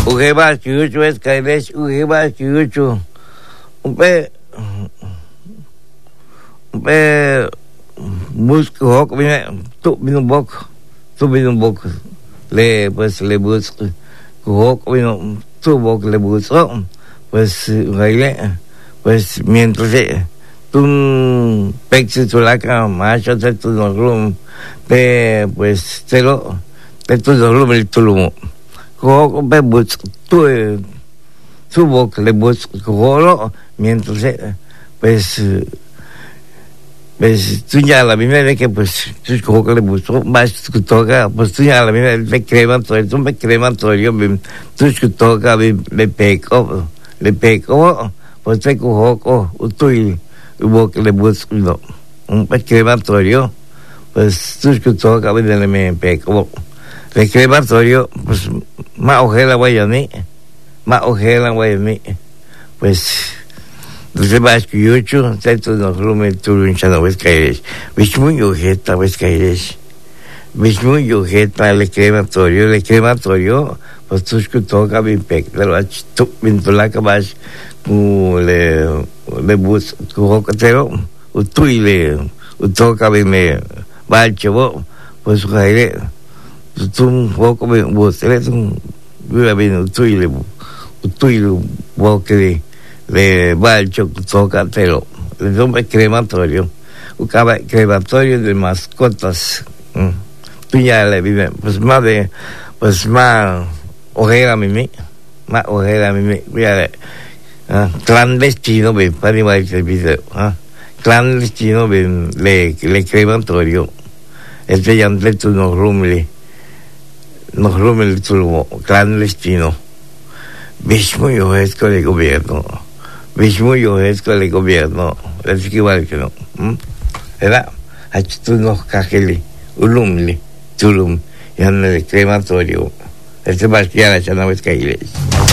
Ugeba kiuchu es kailesh ugeba kiuchu. Umpe busco hok vine tu vino bok le pues le busco hok vino tu bok le busco pues gaile pues mientras tu pexi tu laca macho te tu no rum pe pues te tu no rum el tulumo hok pe busco tu bok le busco mientras pues tú ya la misma vez que pues tú cojo que le puso más que toca pues tú ya la misma vez me creman todo yo tú que toca me peco pues te cojo tú y hubo que le puso no un crematorio pues tú que toca me peco le crematorio pues más ojera voy a mí pues entonces vas que yo tanto no rume tú hinchado ves caeres ves muy ojeta le crematorio pues tú que toca bien pec pero tú ventolaca vas le bus cojotero tú y le toca bien me va el chavo pues caere tú un poco me bus eres un bien tú y le que le va el chocotero, le nombre crematorio, buscaba crematorio de mascotas. Tú ya le vive, pues más ojera a mí, mira, clandestino, para mi el video, clandestino, le crematorio, ya tu no rumle tu clandestino, mismo yo es con el gobierno. Mismo yo es con el gobierno, es igual que no. ¿Verdad? Tú no cajele, tulum, y en el crematorio. Este va a quedar a la vez que